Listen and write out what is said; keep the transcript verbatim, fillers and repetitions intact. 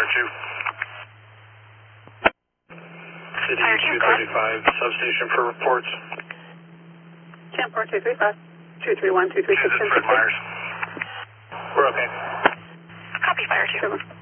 two. City Fire two, two thirty-five, substation for reports. ten four two three five, two three one two three six. Kansas, Fred Myers. We're okay. Copy, Fire two. Seven.